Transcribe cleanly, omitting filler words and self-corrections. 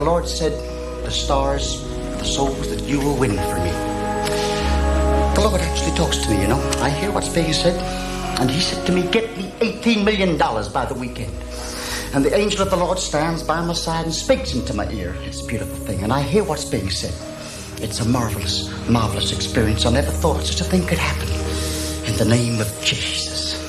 The Lord said, the stars, the souls that you will win for me. The Lord actually talks to me, you know. I hear what's being said. And he said to me, get me $18 million by the weekend. And the angel of the Lord stands by my side and speaks into my ear. It's a beautiful thing. And I hear what's being said. It's a marvelous, marvelous experience. I never thought such a thing could happen. In the name of Jesus.